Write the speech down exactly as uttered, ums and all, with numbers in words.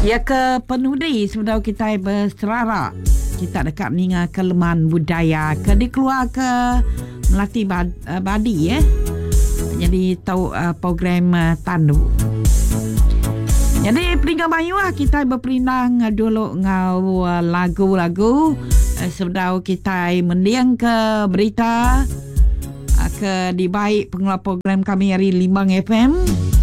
Ya ke penudi sebenarnya kita berserarak. Kita dekat meninggal kelemahan budaya ke dikeluar ke melatih bad, uh, badi ya. Jadi tahu uh, program uh, tandu. Jadi peringkat bayu lah kita berperindang dulu ngau uh, lagu-lagu uh, sebenarnya kita mendiang ke berita uh, ke di baik pengelola program kami hari Limbang F M.